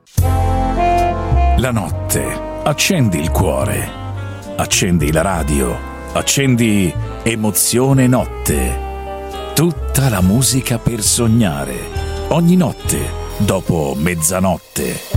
La notte, accendi il cuore, accendi la radio, accendi Emozione Notte. Tutta la musica per sognare, ogni notte dopo mezzanotte.